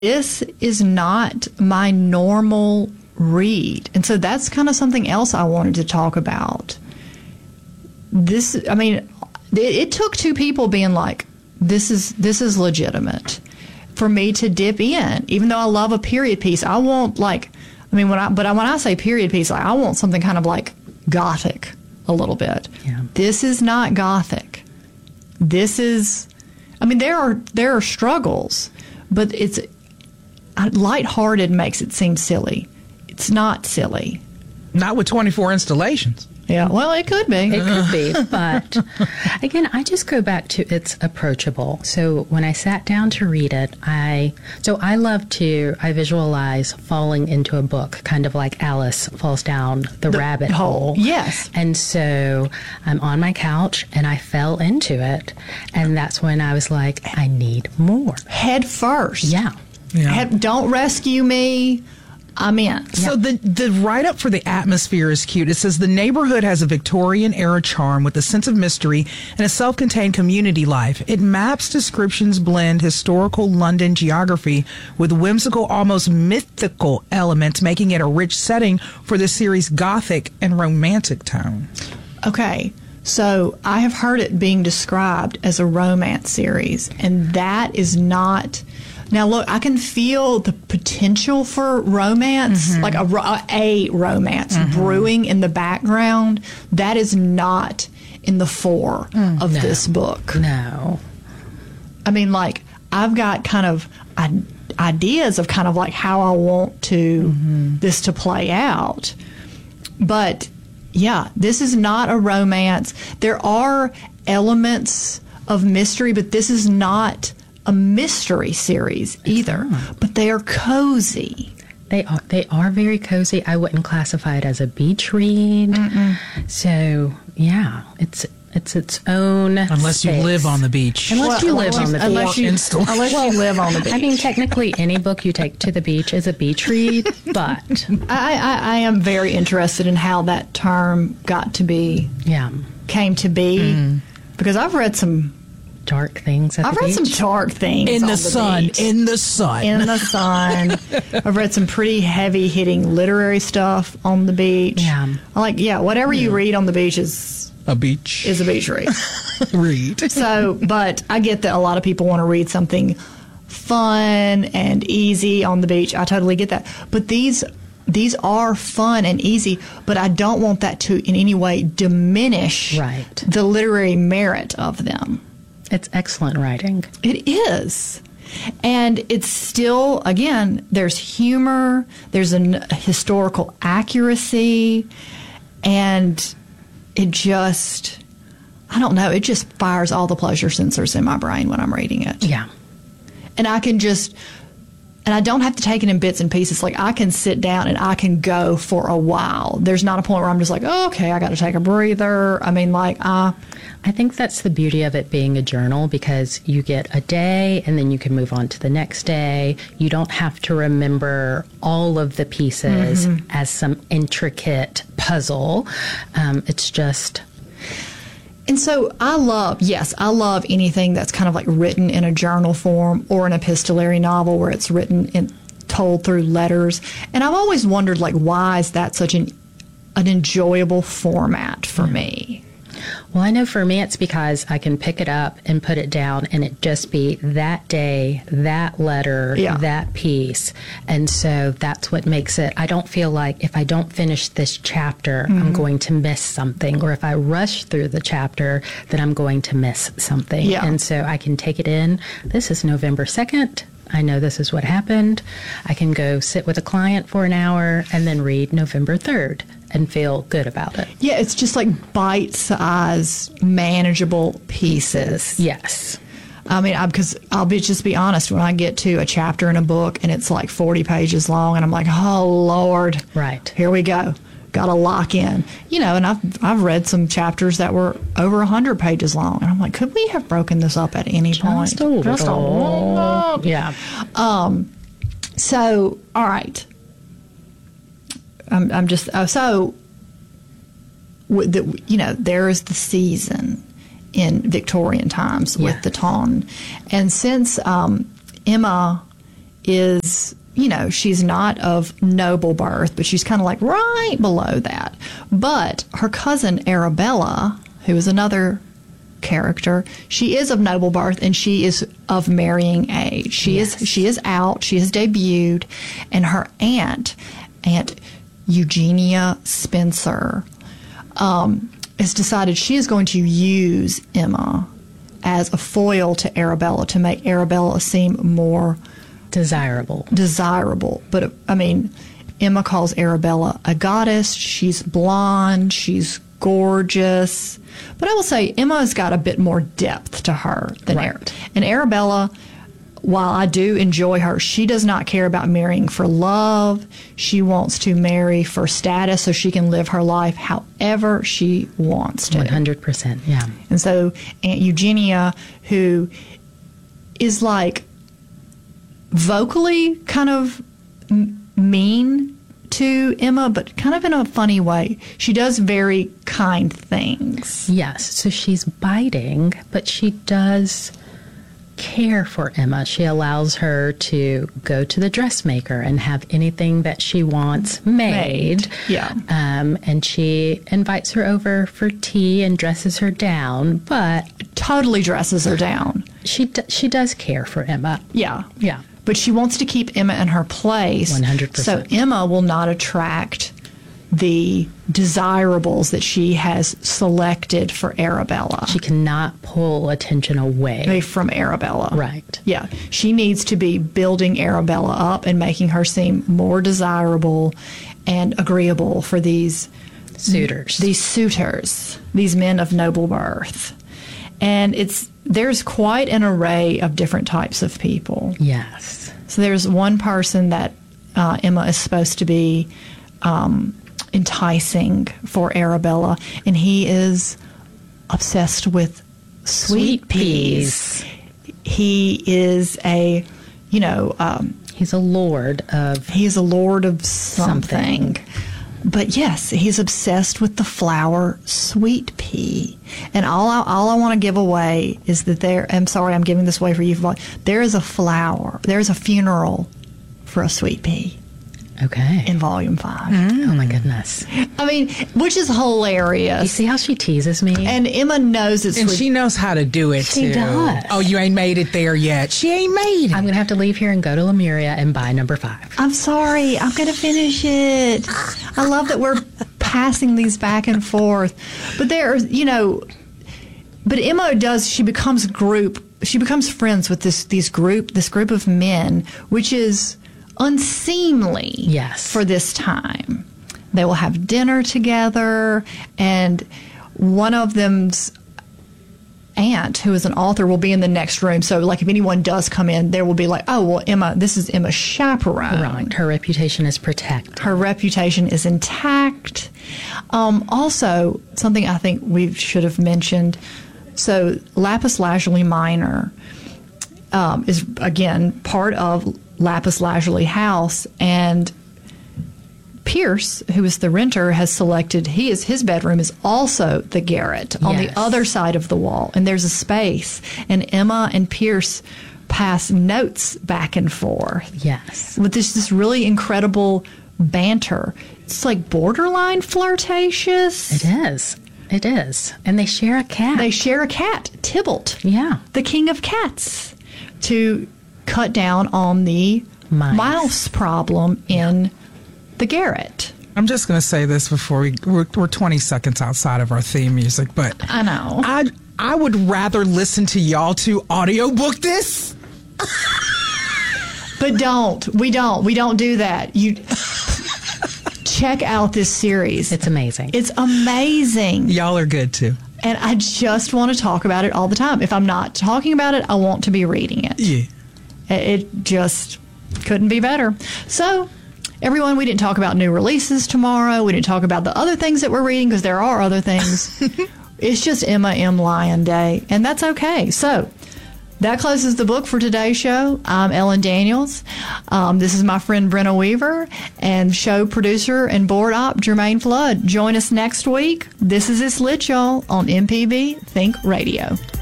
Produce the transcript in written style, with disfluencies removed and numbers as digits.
This is not my normal read. And so that's kind of something else I wanted to talk about. It took two people being like, this is legitimate for me to dip in. Even though I love a period piece, I want when I say period piece, I want something kind of like Gothic a little bit. Yeah. This is not Gothic. This is, there are struggles, but it's lighthearted makes it seem silly. It's not silly. Not with 24 installations. Yeah, well, it could be. It could be, but again, I just go back to it's approachable. So when I sat down to read it, I visualize falling into a book, kind of like Alice falls down the rabbit hole. Yes. And so I'm on my couch and I fell into it. And that's when I was like, I need more. Head first. Yeah. Don't rescue me. I'm in. So the write-up for the atmosphere is cute. It says the neighborhood has a Victorian-era charm with a sense of mystery and a self-contained community life. It maps descriptions blend historical London geography with whimsical, almost mythical elements, making it a rich setting for the series' Gothic and romantic tone. Okay. So I have heard it being described as a romance series, and that is not... Now, look, I can feel the potential for romance, like a romance brewing in the background. That is not in the fore of this book. No. I've got kind of ideas of kind of like how I want this to play out. But, yeah, this is not a romance. There are elements of mystery, but this is not a mystery series either, but they are cozy. They are very cozy. I wouldn't classify it as a beach read. So yeah, it's its own unless space. You live on the beach. Unless you live on the beach. Unless you live on the beach. I mean, technically, any book you take to the beach is a beach read, but I am very interested in how that term came to be, because I've read some dark things at the beach. I've read some dark things in the sun. I've read some pretty heavy hitting literary stuff on the beach. Whatever you read on the beach is a beach read. So, but I get that a lot of people want to read something fun and easy on the beach. I totally get that. But these are fun and easy, but I don't want that to in any way diminish the literary merit of them. It's excellent writing. It is. And it's still, again, there's humor, there's a historical accuracy, and it just, I don't know, it just fires all the pleasure sensors in my brain when I'm reading it. Yeah. And I can just, and I don't have to take it in bits and pieces. Like, I can sit down and I can go for a while. There's not a point where I'm just like, oh, okay, I got to take a breather. I think that's the beauty of it being a journal, because you get a day and then you can move on to the next day. You don't have to remember all of the pieces as some intricate puzzle. It's just... And so I love anything that's kind of like written in a journal form or an epistolary novel where it's written and told through letters. And I've always wondered, why is that such an enjoyable format for me? Well, I know for me it's because I can pick it up and put it down and it just be that day, that letter, that piece. And so that's what makes it, I don't feel like if I don't finish this chapter, I'm going to miss something. Or if I rush through the chapter, then I'm going to miss something. Yeah. And so I can take it in. This is November 2nd. I know this is what happened. I can go sit with a client for an hour and then read November 3rd. And feel good about it. Yeah, it's just like bite-sized, manageable pieces. Yes. Because I'll just be honest, when I get to a chapter in a book and it's like 40 pages long, and I'm like, oh, Lord. Right. Here we go. Got to lock in. And I've read some chapters that were over 100 pages long. And I'm like, could we have broken this up at any point? Just a little. Yeah. So, all right. There is the season in Victorian times with the ton. And since Emma is, she's not of noble birth, but she's kind of like right below that. But her cousin Arabella, who is another character, she is of noble birth and she is of marrying age. She is out, she has debuted, and her Aunt Eugenia Spencer, has decided she is going to use Emma as a foil to Arabella to make Arabella seem more desirable. But I mean, Emma calls Arabella a goddess. She's blonde, she's gorgeous. But I will say Emma's got a bit more depth to her than And Arabella, while I do enjoy her, she does not care about marrying for love. She wants to marry for status so she can live her life however she wants to. 100%, yeah. And so Aunt Eugenia, who is like vocally kind of mean to Emma, but kind of in a funny way. She does very kind things. Yes, so she's biting, but she does care for Emma. She allows her to go to the dressmaker and have anything that she wants made. Yeah. And she invites her over for tea and dresses her down, but totally dresses her down. She does care for Emma. Yeah. Yeah. But she wants to keep Emma in her place. 100%. So Emma will not attract the desirables that she has selected for Arabella. She cannot pull attention away from Arabella. Right. Yeah. She needs to be building Arabella up and making her seem more desirable and agreeable for these suitors. These men of noble birth. And there's quite an array of different types of people. Yes. So there's one person that Emma is supposed to be enticing for Arabella, and he is obsessed with sweet peas. He is he's a lord of something. But yes, he's obsessed with the flower sweet pea. And all I want to give away is that I'm sorry, I'm giving this away for you. There is a funeral for a sweet pea. Okay. In Volume 5. Oh, my goodness. I mean, which is hilarious. You see how she teases me? And Emma knows it's... And she knows how to do it, she too. does. Oh, you ain't made it there yet. She ain't made it. I'm going to have to leave here and go to Lemuria and buy number 5. I'm sorry. I'm going to finish it. I love that we're passing these back and forth. But but Emma does... She becomes friends with this group of men, which is... unseemly for this time. They will have dinner together, and one of them's aunt, who is an author, will be in the next room. So, like, if anyone does come in, there will be like, oh, well, Emma, this is Emma's chaperone. Right. Her reputation is protected. Her reputation is intact. Also, something I think we should have mentioned. So, Lapis Lazuli Minor is, again, part of Lapis Lazuli House, and Pierce, who is the renter, has selected his bedroom is also the garret on the other side of the wall, and there's a space, and Emma and Pierce pass notes back and forth. Yes. With this really incredible banter. It's like borderline flirtatious. It is. And they share a cat. Tybalt. Yeah. The king of cats, to cut down on the mouse problem in the garret. I'm just going to say this before we're 20 seconds outside of our theme music, but I know. I would rather listen to y'all two audiobook this. But we don't do that. You check out this series. It's amazing. It's amazing. Y'all are good too. And I just want to talk about it all the time. If I'm not talking about it, I want to be reading it. Yeah. It just couldn't be better. So, everyone, we didn't talk about new releases tomorrow. We didn't talk about the other things that we're reading, because there are other things. It's just Emma M. Lyon Day, and that's okay. So, that closes the book for today's show. I'm Ellen Daniels. This is my friend Brenna Weaver, and show producer and board op Jermaine Flood. Join us next week. This is It's Lit, y'all, on MPB Think Radio.